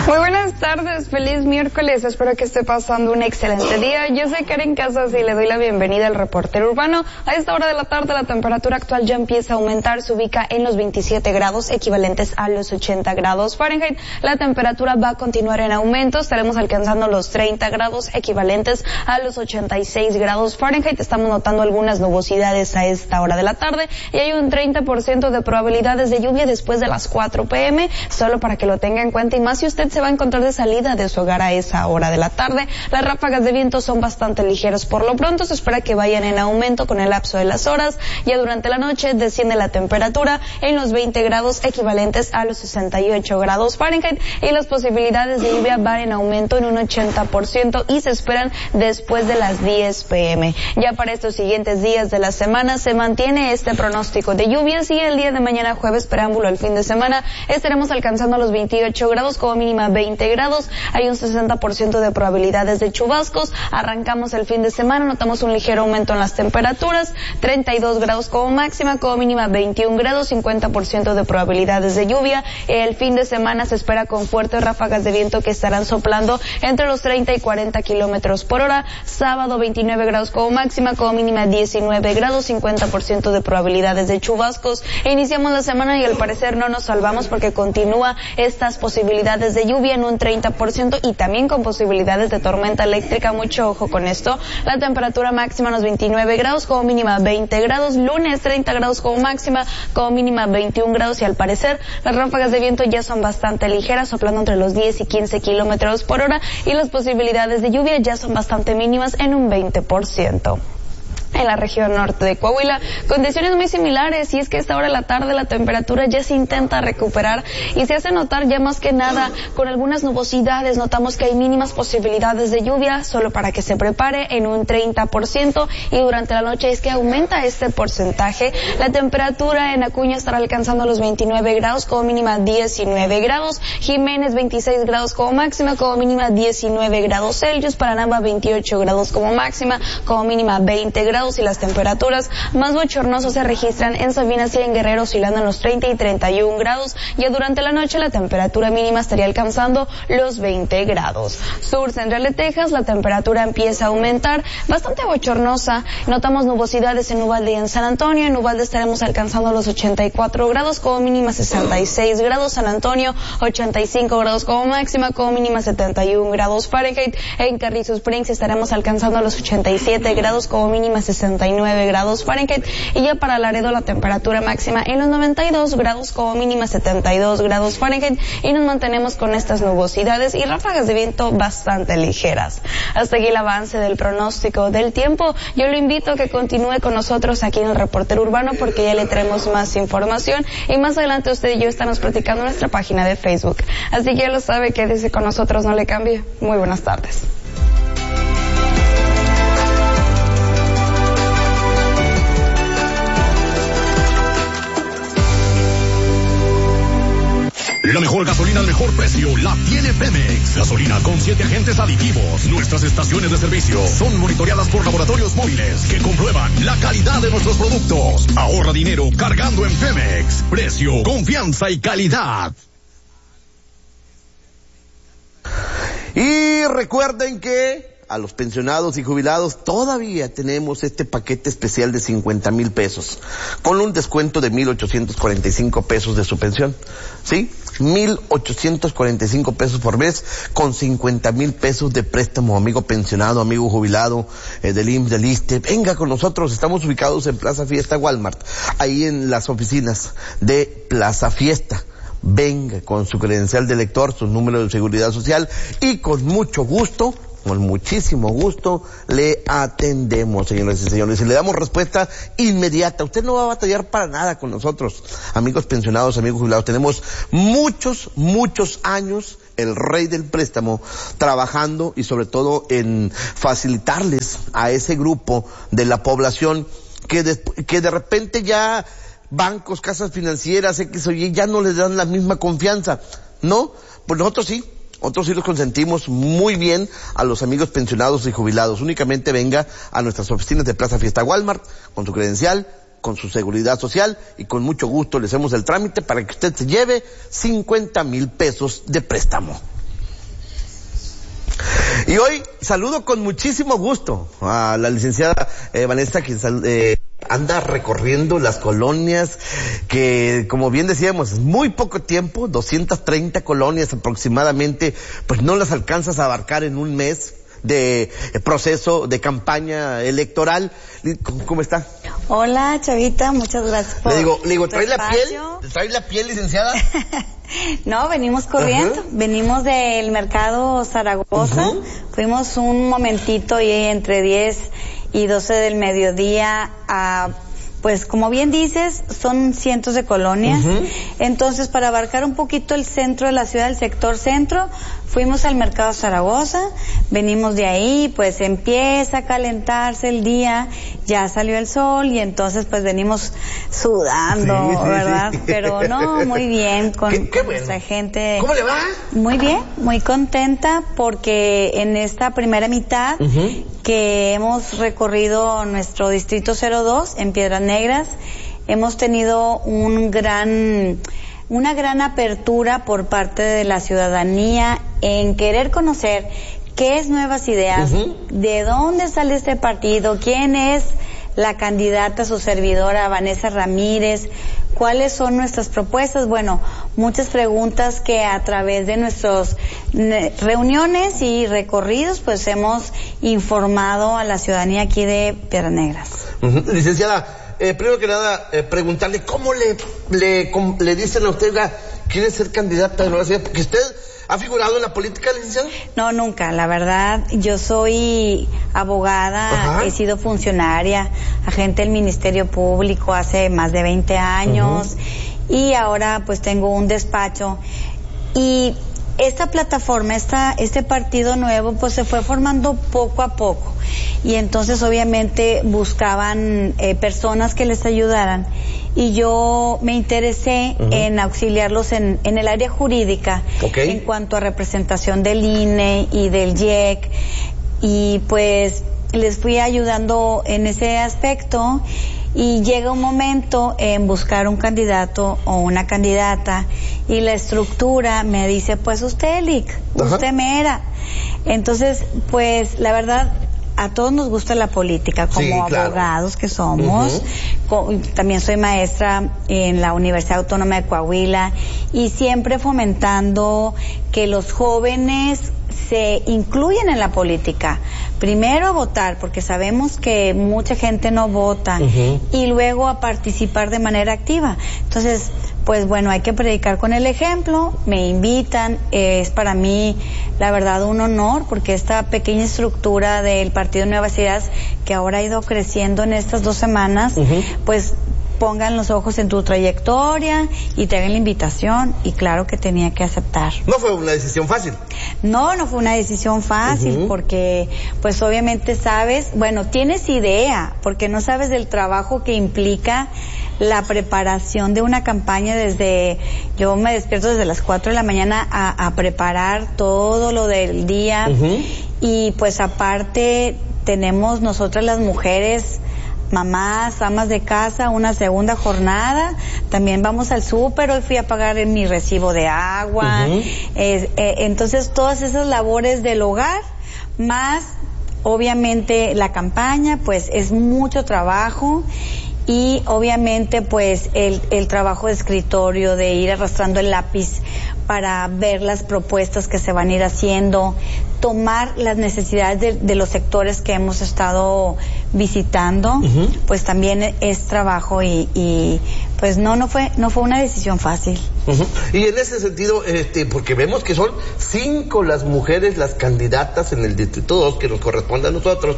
Muy buenas tardes, feliz miércoles, espero que esté pasando un excelente día. Yo soy Karen Casas y le doy la bienvenida al Reportero Urbano. A esta hora de la tarde la temperatura actual ya empieza a aumentar, se ubica en los 27 grados, equivalentes a los 80 grados Fahrenheit. La temperatura va a continuar en aumento, estaremos alcanzando los 30 grados, equivalentes a los 86 grados Fahrenheit. Estamos notando algunas nubosidades a esta hora de la tarde y hay un 30% de probabilidades de lluvia después de las 4 p.m., solo para que lo tenga en cuenta, y más si usted se va a encontrar de salida de su hogar a esa hora de la tarde. Las ráfagas de viento son bastante ligeras. Por lo pronto se espera que vayan en aumento con el lapso de las horas. Ya durante la noche desciende la temperatura en los 20 grados, equivalentes a los 68 grados Fahrenheit, y las posibilidades de lluvia van en aumento en un 80% y se esperan después de las 10 p.m. Ya para estos siguientes días de la semana se mantiene este pronóstico de lluvias, y el día de mañana jueves, preámbulo al fin de semana, estaremos alcanzando los 28 grados, como mínima 20 grados, hay un 60% de probabilidades de chubascos. Arrancamos el fin de semana, notamos un ligero aumento en las temperaturas, 32 grados como máxima, como mínima 21 grados, 50% de probabilidades de lluvia. El fin de semana se espera con fuertes ráfagas de viento que estarán soplando entre los 30 y 40 kilómetros por hora. Sábado 29 grados como máxima, como mínima 19 grados, 50% de probabilidades de chubascos. Iniciamos la semana y al parecer no nos salvamos, porque continúa estas posibilidades de lluvia en un 30% y también con posibilidades de tormenta eléctrica. Mucho ojo con esto. La temperatura máxima los 29 grados, como mínima 20 grados. Lunes 30 grados como máxima, como mínima 21 grados, y al parecer las ráfagas de viento ya son bastante ligeras, soplando entre los 10 y 15 kilómetros por hora, y las posibilidades de lluvia ya son bastante mínimas en un 20%. En la región norte de Coahuila, condiciones muy similares, y es que a esta hora de la tarde la temperatura ya se intenta recuperar y se hace notar ya más que nada con algunas nubosidades. Notamos que hay mínimas posibilidades de lluvia, solo para que se prepare, en un 30%, y durante la noche es que aumenta este porcentaje. La temperatura en Acuña estará alcanzando los 29 grados, como mínima 19 grados, Jiménez 26 grados como máxima, como mínima 19 grados Celsius, Paranamba 28 grados como máxima, como mínima 20 grados, y las temperaturas más bochornosas se registran en Sabinas y en Guerrero, oscilando en los 30 y 31 grados. Ya durante la noche la temperatura mínima estaría alcanzando los 20 grados. Sur central de Texas, la temperatura empieza a aumentar, bastante bochornosa. Notamos nubosidades en Uvalde y en San Antonio. En Uvalde estaremos alcanzando los 84 grados, como mínima 66 grados. San Antonio 85 grados como máxima, como mínima 71 grados Fahrenheit. En Carrizo Springs estaremos alcanzando los 87 grados, como mínima 69 grados Fahrenheit, y ya para Laredo la temperatura máxima en los 92 grados, como mínima 72 grados Fahrenheit, y nos mantenemos con estas nubosidades y ráfagas de viento bastante ligeras. Hasta aquí el avance del pronóstico del tiempo. Yo lo invito a que continúe con nosotros aquí en el Reportero Urbano, porque ya le traemos más información, y más adelante usted y yo estamos platicando en nuestra página de Facebook. Así que ya lo sabe, quédese con nosotros, no le cambie. Muy buenas tardes. La mejor gasolina al mejor precio la tiene Pemex. Gasolina con 7 agentes aditivos. Nuestras estaciones de servicio son monitoreadas por laboratorios móviles que comprueban la calidad de nuestros productos. Ahorra dinero cargando en Pemex. Precio, confianza y calidad. Y recuerden que a los pensionados y jubilados todavía tenemos este paquete especial de 50,000 pesos, con un descuento de 1,845 pesos de su pensión. ¿Sí? 1,845 pesos por mes, con 50,000 pesos de préstamo, amigo pensionado, amigo jubilado, del IMSS, del ISSSTE. Venga con nosotros, estamos ubicados en Plaza Fiesta Walmart, ahí en las oficinas de Plaza Fiesta. Venga con su credencial de lector, su número de seguridad social, y con mucho gusto, con muchísimo gusto, le atendemos, señoras y señores, y le damos respuesta inmediata. Usted no va a batallar para nada con nosotros, amigos pensionados, amigos jubilados. Tenemos muchos años, el rey del préstamo, trabajando y sobre todo en facilitarles a ese grupo de la población que de repente ya bancos, casas financieras, X o Y, ya no les dan la misma confianza, ¿no? Pues nosotros sí los consentimos muy bien a los amigos pensionados y jubilados. Únicamente venga a nuestras oficinas de Plaza Fiesta Walmart con su credencial, con su seguridad social, y con mucho gusto le hacemos el trámite para que usted se lleve 50,000 pesos de préstamo. Y hoy saludo con muchísimo gusto a la licenciada Vanessa, que anda recorriendo las colonias que, como bien decíamos, es muy poco tiempo, 230 colonias aproximadamente, pues no las alcanzas a abarcar en un mes de proceso de campaña electoral. ¿Cómo está? Hola, Chavita, muchas gracias por Le digo, ¿trae espacio? la piel, licenciada? No, venimos corriendo, venimos del mercado Zaragoza, fuimos un momentito y entre 10 y 12 del mediodía a, pues como bien dices, son cientos de colonias, entonces para abarcar un poquito el centro de la ciudad, el sector centro, fuimos al mercado Zaragoza, venimos de ahí, pues empieza a calentarse el día, ya salió el sol y entonces pues venimos sudando, sí, ¿verdad? Sí. Pero no, muy bien con qué nuestra bueno. gente. ¿Cómo le va? Muy bien, muy contenta porque en esta primera mitad que hemos recorrido nuestro distrito 02 en Piedras Negras, hemos tenido una gran apertura por parte de la ciudadanía en querer conocer qué es Nuevas Ideas, de dónde sale este partido, quién es la candidata, su servidora Vanessa Ramírez, cuáles son nuestras propuestas. Bueno, muchas preguntas que a través de nuestras reuniones y recorridos pues hemos informado a la ciudadanía aquí de Piedras Negras. Licenciada, primero que nada, preguntarle cómo le dicen a usted, ¿quiere ser candidata de Nueva Ciudad? Porque usted ha figurado en la política, licenciada. No, nunca. La verdad, yo soy abogada, he sido funcionaria, agente del Ministerio Público hace más de 20 años y ahora pues tengo un despacho. Y esta plataforma, este partido nuevo, pues se fue formando poco a poco. Y entonces obviamente buscaban personas que les ayudaran. Y yo me interesé en auxiliarlos en el área jurídica, en cuanto a representación del INE y del IEC. Y pues les fui ayudando en ese aspecto. Y llega un momento en buscar un candidato o una candidata y la estructura me dice, pues usted, Lic, usted mera. Entonces, pues la verdad, a todos nos gusta la política, como abogados que somos. También soy maestra en la Universidad Autónoma de Coahuila y siempre fomentando que los jóvenes se incluyen en la política. Primero a votar, porque sabemos que mucha gente no vota, y luego a participar de manera activa. Entonces, pues bueno, hay que predicar con el ejemplo, me invitan, es para mí, la verdad, un honor, porque esta pequeña estructura del Partido Nuevas Ideas, que ahora ha ido creciendo en estas 2 semanas, pues pongan los ojos en tu trayectoria y te hagan la invitación, y claro que tenía que aceptar. ¿No fue una decisión fácil? No fue una decisión fácil, porque pues obviamente sabes, bueno, tienes idea, porque no sabes del trabajo que implica la preparación de una campaña. Yo me despierto desde las 4 de la mañana a preparar todo lo del día, y pues aparte tenemos nosotras las mujeres, mamás, amas de casa, una segunda jornada, también vamos al súper, hoy fui a pagar mi recibo de agua, entonces todas esas labores del hogar, más obviamente la campaña, pues es mucho trabajo. Y obviamente pues el trabajo de escritorio, de ir arrastrando el lápiz para ver las propuestas que se van a ir haciendo, tomar las necesidades de los sectores que hemos estado visitando, pues también es trabajo y pues no fue una decisión fácil. Y en ese sentido, porque vemos que son 5 las mujeres, las candidatas en el distrito 2 que nos corresponde a nosotros,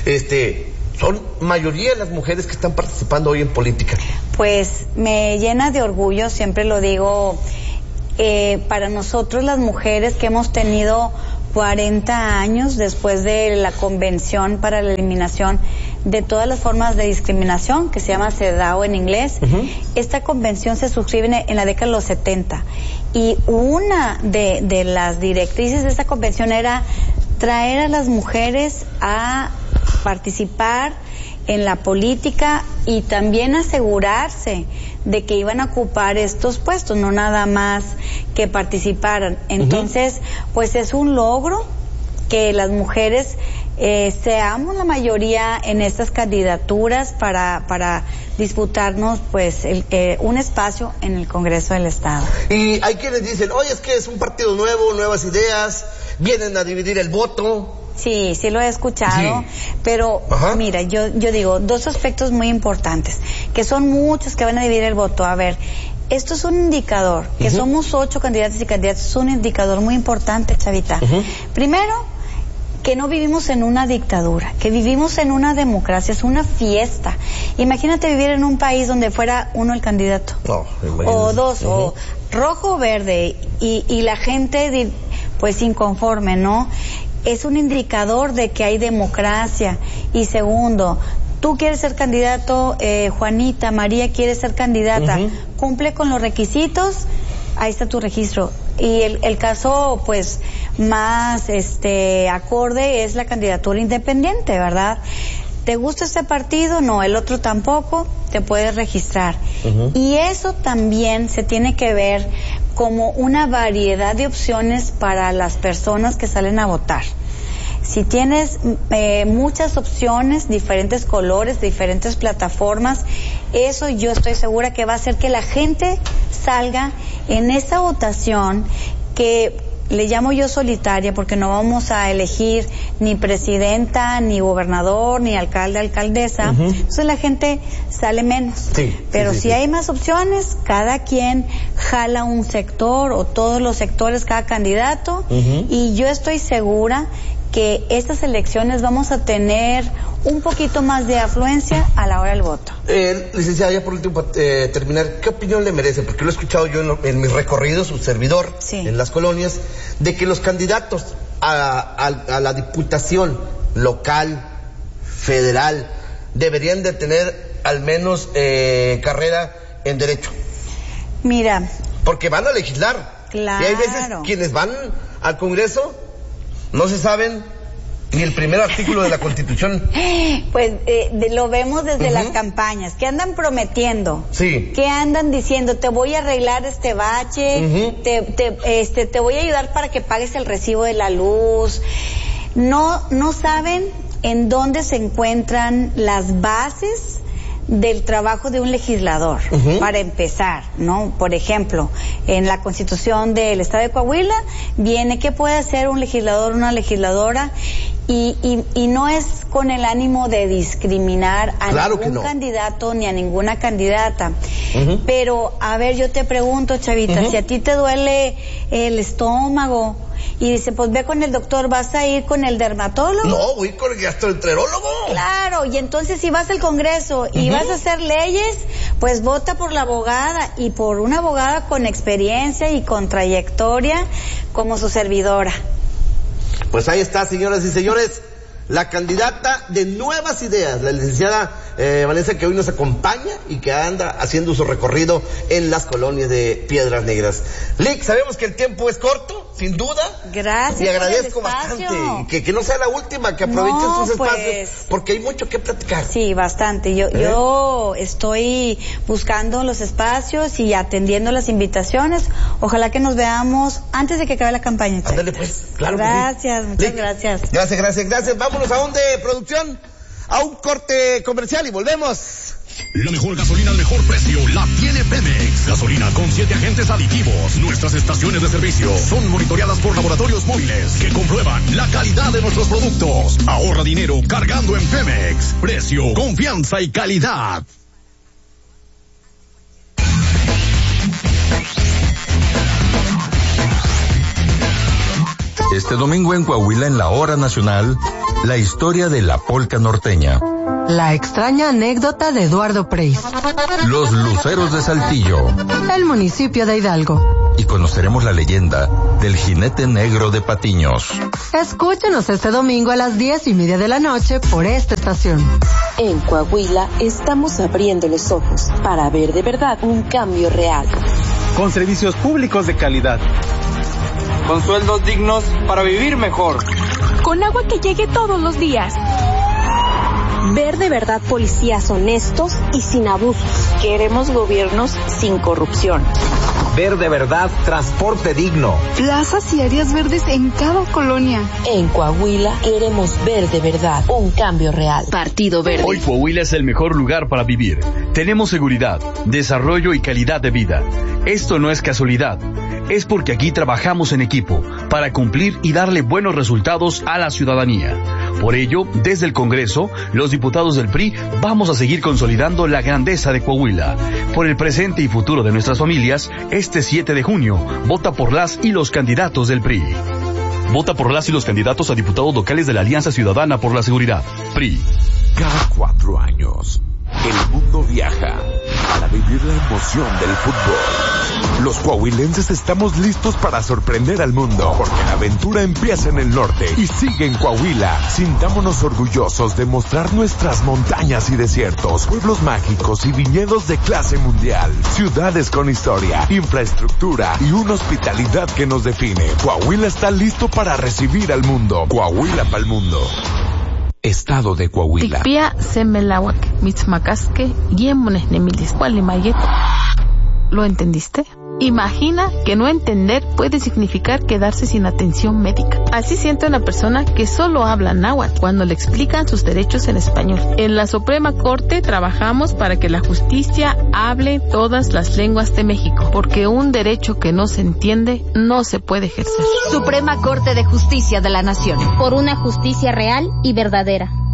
son mayoría las mujeres que están participando hoy en política. Pues me llena de orgullo, siempre lo digo, para nosotros las mujeres que hemos tenido 40 años después de la Convención para la Eliminación de todas las formas de discriminación, que se llama CEDAW en inglés, esta convención se suscribe en la década de los 70, y una de las directrices de esta convención era traer a las mujeres a participar en la política y también asegurarse de que iban a ocupar estos puestos, no nada más que participaran. Entonces, pues es un logro que las mujeres seamos la mayoría en estas candidaturas para disputarnos pues un espacio en el Congreso del Estado. Y hay quienes dicen, oye, es que es un partido nuevo, nuevas ideas, vienen a dividir el voto. Sí, sí lo he escuchado, pero mira, yo digo dos aspectos muy importantes, que son muchos que van a dividir el voto. A ver, esto es un indicador, que somos 8 candidatos y candidatas, es un indicador muy importante, Chavita. Primero, que no vivimos en una dictadura, que vivimos en una democracia, es una fiesta. Imagínate vivir en un país donde fuera uno el candidato, o dos, o rojo o verde, y la gente pues inconforme, ¿no? Es un indicador de que hay democracia. Y segundo, tú quieres ser candidato, Juanita, María quiere ser candidata, cumple con los requisitos, ahí está tu registro. Y el caso pues más acorde es la candidatura independiente, ¿verdad? ¿Te gusta este partido? No, el otro tampoco, te puedes registrar. Y eso también se tiene que ver como una variedad de opciones para las personas que salen a votar. Si tienes muchas opciones, diferentes colores, diferentes plataformas, eso yo estoy segura que va a hacer que la gente salga en esa votación que le llamo yo solitaria, porque no vamos a elegir ni presidenta, ni gobernador, ni alcalde, alcaldesa. Entonces la gente sale menos. Pero si hay más opciones, cada quien jala un sector o todos los sectores, cada candidato. Y yo estoy segura que estas elecciones vamos a tener un poquito más de afluencia a la hora del voto. Licenciada, ya por último, para terminar, ¿qué opinión le merece? Porque lo he escuchado yo en mis recorridos, su servidor, en las colonias, de que los candidatos a la diputación local, federal, deberían de tener al menos carrera en Derecho. Mira. Porque van a legislar. Claro. Y hay veces quienes van al Congreso no se saben ni el primer artículo de la Constitución. Pues lo vemos desde las campañas, que andan prometiendo, que andan diciendo, te voy a arreglar este bache, te voy a ayudar para que pagues el recibo de la luz. No saben en dónde se encuentran las bases del trabajo de un legislador, para empezar, ¿no? Por ejemplo, en la Constitución del Estado de Coahuila viene qué puede hacer un legislador, una legisladora, y no es con el ánimo de discriminar a ningún candidato ni a ninguna candidata. Pero, a ver, yo te pregunto, Chavita, si a ti te duele el estómago, y dice, pues ve con el doctor, ¿vas a ir con el dermatólogo? No, voy con el gastroenterólogo. Claro, y entonces si vas al Congreso y vas a hacer leyes, pues vota por la abogada, y por una abogada con experiencia y con trayectoria como su servidora. Pues ahí está, señoras y señores, la candidata de Nuevas Ideas, la licenciada Vanessa, que hoy nos acompaña y que anda haciendo su recorrido en las colonias de Piedras Negras. Lic, sabemos que el tiempo es corto, sin duda. Gracias. Y agradezco bastante que no sea la última, que aprovechen sus espacios, porque hay mucho que platicar. Sí, bastante. Yo estoy buscando los espacios y atendiendo las invitaciones. Ojalá que nos veamos antes de que acabe la campaña. Ándale pues, claro. Gracias, muchas Lic, gracias. Gracias. Vámonos a dónde, producción, a un corte comercial y volvemos. La mejor gasolina al mejor precio la tiene Pemex. Gasolina con 7 agentes aditivos. Nuestras estaciones de servicio son monitoreadas por laboratorios móviles que comprueban la calidad de nuestros productos. Ahorra dinero cargando en Pemex. Precio, confianza y calidad. Este domingo en Coahuila, en la Hora Nacional, la historia de la polca norteña. La extraña anécdota de Eduardo Preis. Los luceros de Saltillo. El municipio de Hidalgo. Y conoceremos la leyenda del jinete negro de Patiños. Escúchenos este domingo a las 10:30 de la noche por esta estación. En Coahuila estamos abriendo los ojos para ver de verdad un cambio real. Con servicios públicos de calidad. Con sueldos dignos para vivir mejor. Con agua que llegue todos los días. Ver de verdad policías honestos y sin abusos. Queremos gobiernos sin corrupción. Ver de verdad, transporte digno. Plazas y áreas verdes en cada colonia. En Coahuila queremos ver de verdad un cambio real. Partido Verde. Hoy Coahuila es el mejor lugar para vivir. Tenemos seguridad, desarrollo y calidad de vida. Esto no es casualidad. Es porque aquí trabajamos en equipo para cumplir y darle buenos resultados a la ciudadanía. Por ello, desde el Congreso, los diputados del PRI vamos a seguir consolidando la grandeza de Coahuila. Por el presente y futuro de nuestras familias, este 7 de junio, vota por las y los candidatos del PRI. Vota por las y los candidatos a diputados locales de la Alianza Ciudadana por la Seguridad, PRI. Cada 4 años, el mundo viaja para vivir la emoción del fútbol. Los coahuilenses estamos listos para sorprender al mundo, porque la aventura empieza en el norte y sigue en Coahuila. Sintámonos orgullosos de mostrar nuestras montañas y desiertos, pueblos mágicos y viñedos de clase mundial, ciudades con historia, infraestructura y una hospitalidad que nos define. Coahuila está listo para recibir al mundo. Coahuila pa'l mundo. Estado de Coahuila. Tikpia semelawak, mitzmacasque, yemones nemilis, cualimayeto. ¿Lo entendiste? Imagina que no entender puede significar quedarse sin atención médica. Así siente una persona que solo habla náhuatl cuando le explican sus derechos en español. En la Suprema Corte trabajamos para que la justicia hable todas las lenguas de México, porque un derecho que no se entiende no se puede ejercer. Suprema Corte de Justicia de la Nación. Por una justicia real y verdadera.